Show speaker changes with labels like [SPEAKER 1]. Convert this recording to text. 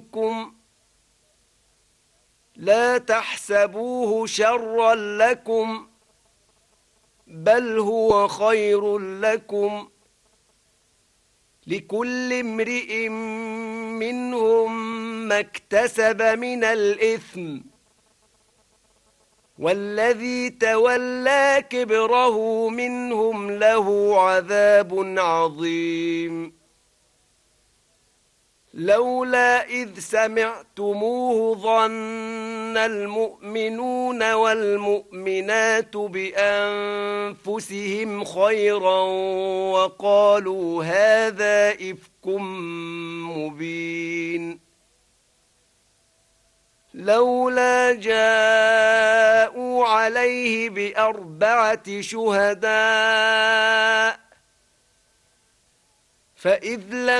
[SPEAKER 1] منكم لا تحسبوه شرا لكم بل هو خير لكم لكل امرئ منهم ما اكتسب من الإثم والذي تولى كبره منهم له عذاب عظيم لولا إذ سمعتموه ظن المؤمنون والمؤمنات بأنفسهم خيرا وقالوا هذا إفك مبين لولا جاءوا عليه بأربعة شهداء فإذ لم